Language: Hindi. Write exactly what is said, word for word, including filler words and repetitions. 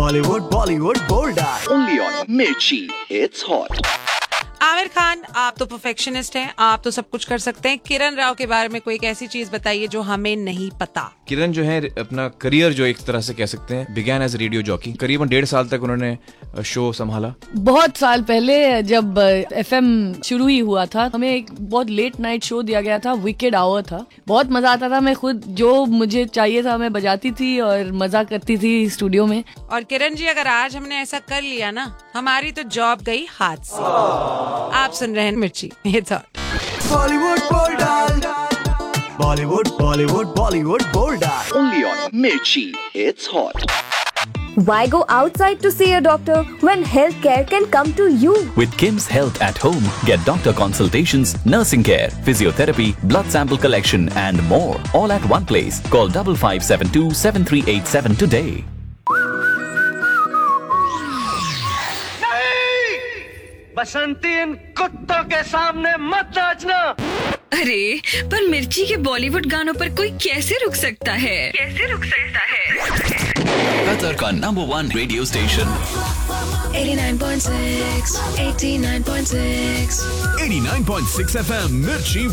Bollywood, Bollywood, Bollywood. Only on Mirchi. It's hot. Aamir Khan, आप तो परफेक्शनिस्ट हैं, आप तो सब कुछ कर सकते हैं। किरण राव के बारे में कोई एक ऐसी चीज बताइए जो हमें नहीं पता। किरण जो है अपना करियर जो एक तरह से कह सकते हैं बिगैन एज रेडियो जॉकी। करीबन डेढ़ साल तक उन्होंने शो संभाला। बहुत साल पहले जब एफएम शुरू ही हुआ था, हमें एक बहुत लेट नाइट शो दिया गया था, विकेड आवर था। बहुत मजा आता था, मैं खुद जो मुझे चाहिए था मैं बजाती थी और मजा करती थी स्टूडियो में। और किरण जी, अगर आज हमने ऐसा कर लिया ना, हमारी तो जॉब गई हाथ से। आप सुन रहे हैं मिर्ची। It's hot. Bollywood, Bollywood. Bollywood, Bollywood, Bollywood, Bollywood. Only on Mirchi. It's hot. Why go outside to see a doctor when healthcare can come to you? With Kim's Health at Home, get doctor consultations, nursing care, physiotherapy, blood sample collection and more, all at one place. Call five five seven two seven three eight seven today. बसंती, इन कुत्तों के सामने मत नाचना। अरे पर मिर्ची के बॉलीवुड गानों पर कोई कैसे रुक सकता है? कैसे रुक सकता है? कतर का number one radio station eighty-nine point six, eighty-nine point six eighty-nine point six F M Mirchi